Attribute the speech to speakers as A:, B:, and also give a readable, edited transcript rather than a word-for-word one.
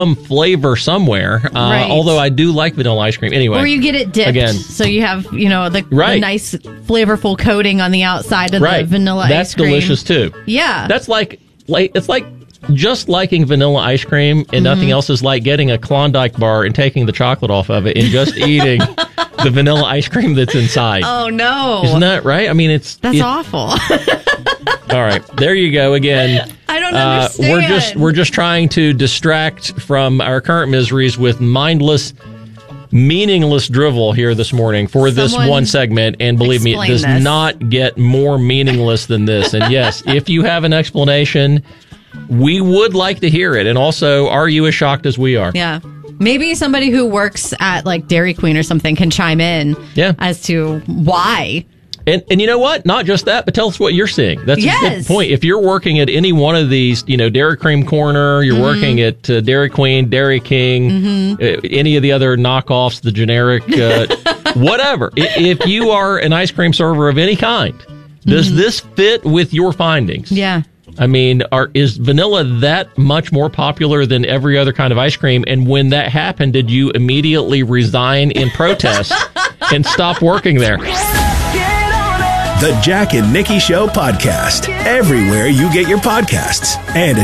A: flavor somewhere.
B: Right.
A: Although I do like vanilla ice cream. Anyway.
B: Or you get it dipped.
A: Again.
B: So you have, the nice flavorful coating on the outside of the vanilla
A: That's
B: ice cream.
A: That's delicious too.
B: Yeah.
A: That's it's like just liking vanilla ice cream and nothing else is like getting a Klondike bar and taking the chocolate off of it and just eating the vanilla ice cream that's inside.
B: Oh, no.
A: Isn't that right? I mean,
B: That's awful.
A: All right. There you go again.
B: I don't understand.
A: We're just trying to distract from our current miseries with mindless, meaningless drivel here this morning for this one segment. And believe me, it does not get more meaningless than this. And yes, if you have an explanation, we would like to hear it. And also, are you as shocked as we are?
B: Yeah. Maybe somebody who works at like Dairy Queen or something can chime in as to why.
A: And you know what? Not just that, but tell us what you're seeing. That's a good point. If you're working at any one of these, Dairy Cream Corner, you're working at Dairy Queen, Dairy King, any of the other knockoffs, the generic, whatever. If you are an ice cream server of any kind, does this fit with your findings?
B: Yeah.
A: I mean, is vanilla that much more popular than every other kind of ice cream? And when that happened, did you immediately resign in protest and stop working there?
C: The Jack and Nikki Show podcast, everywhere you get your podcasts, and